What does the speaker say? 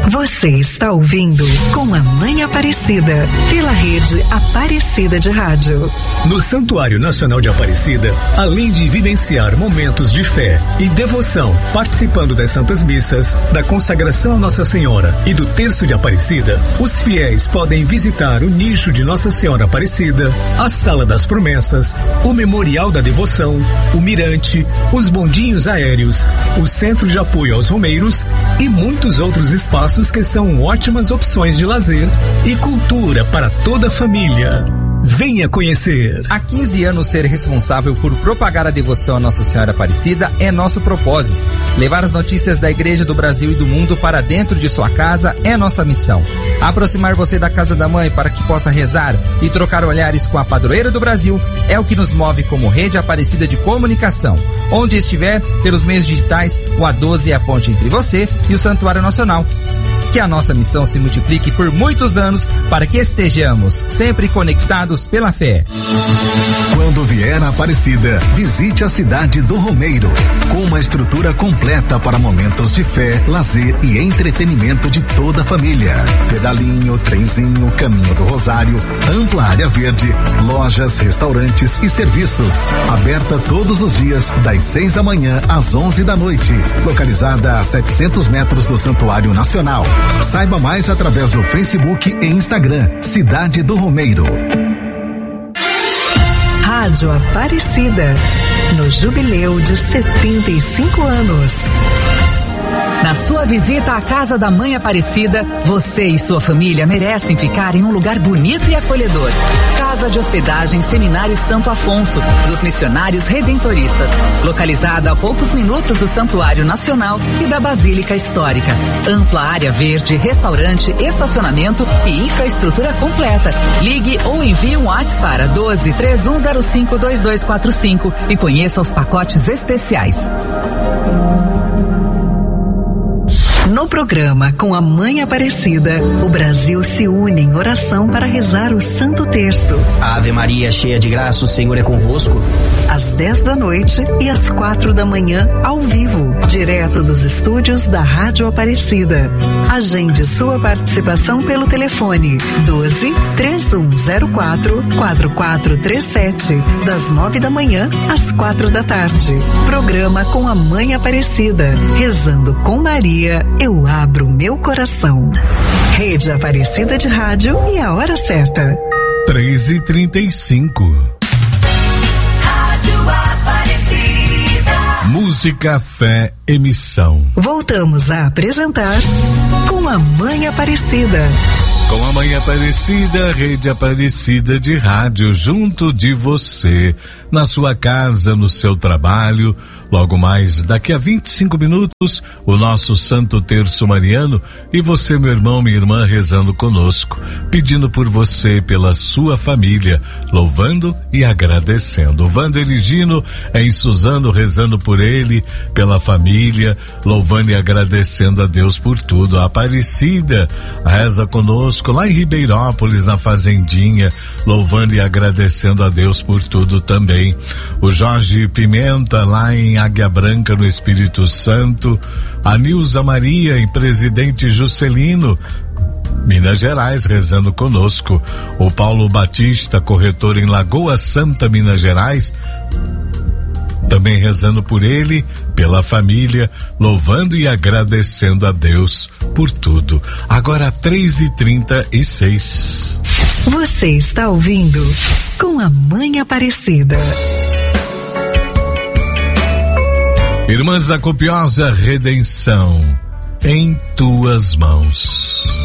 Você está ouvindo Com a Mãe Aparecida, pela rede Aparecida de Rádio. No Santuário Nacional de Aparecida, além de vivenciar momentos de fé e devoção, participando das Santas Missas, da consagração a Nossa Senhora e do Terço de Aparecida, os fiéis podem visitar o nicho de Nossa Senhora Aparecida, a Sala das Promessas, o Memorial da Devoção, o Mirante, os bondinhos aéreos, o Centro de Apoio aos Romeiros e muitos outros espaços que são ótimas opções de lazer e cultura para toda a família. Venha conhecer. Há 15 anos, ser responsável por propagar a devoção a Nossa Senhora Aparecida é nosso propósito. Levar as notícias da Igreja do Brasil e do mundo para dentro de sua casa é nossa missão. Aproximar você da Casa da Mãe para que possa rezar e trocar olhares com a padroeira do Brasil é o que nos move como Rede Aparecida de Comunicação. Onde estiver, pelos meios digitais, o A12 é a ponte entre você e o Santuário Nacional. Que a nossa missão se multiplique por muitos anos para que estejamos sempre conectados pela fé. Quando vier a Aparecida, visite a cidade do Romeiro, com uma estrutura completa para momentos de fé, lazer e entretenimento de toda a família. Pedalinho, trenzinho, caminho do Rosário, ampla área verde, lojas, restaurantes e serviços. Aberta todos os dias, das 6 da manhã às 11 da noite. Localizada a 700 metros do Santuário Nacional. Saiba mais através do Facebook e Instagram, Cidade do Romeiro. Rádio Aparecida, no jubileu de 75 anos. Na sua visita à Casa da Mãe Aparecida, você e sua família merecem ficar em um lugar bonito e acolhedor. Casa de Hospedagem Seminário Santo Afonso, dos Missionários Redentoristas, localizada a poucos minutos do Santuário Nacional e da Basílica Histórica. Ampla área verde, restaurante, estacionamento e infraestrutura completa. Ligue ou envie um WhatsApp para 12-3105-2245 e conheça os pacotes especiais. No programa Com a Mãe Aparecida, o Brasil se une em oração para rezar o Santo Terço. Ave Maria, cheia de graça, o Senhor é convosco. Às 10 da noite e às 4 da manhã, ao vivo, direto dos estúdios da Rádio Aparecida. Agende sua participação pelo telefone 12-3104-4437, das 9 da manhã às 4 da tarde. Programa Com a Mãe Aparecida, rezando com Maria, eu abro meu coração. Rede Aparecida de Rádio e a hora certa. 3h35. Rádio Aparecida. Música, fé, emissão. Voltamos a apresentar Com a Mãe Aparecida. Com a Mãe Aparecida, Rede Aparecida de Rádio, junto de você, na sua casa, no seu trabalho. Logo mais, daqui a 25 minutos, o nosso Santo Terço Mariano e você, meu irmão, minha irmã, rezando conosco, pedindo por você, pela sua família, louvando e agradecendo. O Wander Gino em Suzano, rezando por ele, pela família, louvando e agradecendo a Deus por tudo. A Aparecida reza conosco lá em Ribeirópolis, na Fazendinha, louvando e agradecendo a Deus por tudo também. O Jorge Pimenta lá em Águia Branca, no Espírito Santo. A Nilza Maria em Presidente Juscelino, Minas Gerais, rezando conosco. O Paulo Batista, corretor em Lagoa Santa, Minas Gerais, também rezando por ele, pela família, louvando e agradecendo a Deus por tudo. Agora 3h36. Você está ouvindo Com a Mãe Aparecida. Irmãs da Copiosa Redenção, em tuas mãos.